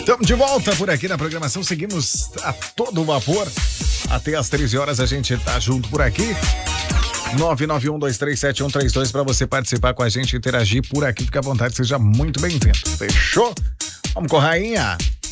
Estamos de volta por aqui na programação, seguimos a todo vapor. Até às 13 horas a gente tá junto por aqui. 991237132 para você participar com a gente, interagir por aqui. Fique à vontade, seja muito bem-vindo. Fechou? Vamos com a rainha.